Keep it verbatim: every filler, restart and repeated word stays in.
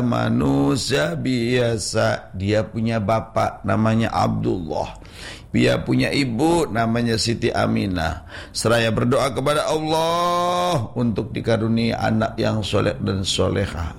manusia biasa. Dia punya bapak namanya Abdullah, dia punya ibu namanya Siti Aminah. Seraya berdoa kepada Allah untuk dikaruniai anak yang soleh dan solehah.